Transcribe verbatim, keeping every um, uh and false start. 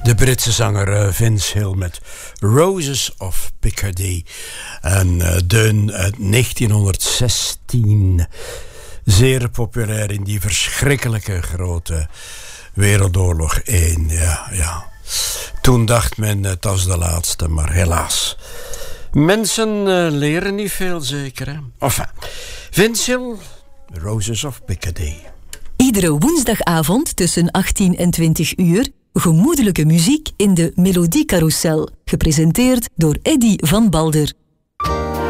De Britse zanger Vince Hill met Roses of Picardy. Een uh, deun uit negentienhonderdzestien. Zeer populair in die verschrikkelijke grote Wereldoorlog één. Ja, ja. Toen dacht men het was de laatste, maar helaas. Mensen uh, leren niet veel, zeker. Hè? Enfin, Vince Hill, Roses of Picardy. Iedere woensdagavond tussen achttien en twintig uur... gemoedelijke muziek in de Melodiecarousel. Gepresenteerd door Eddy van Balder.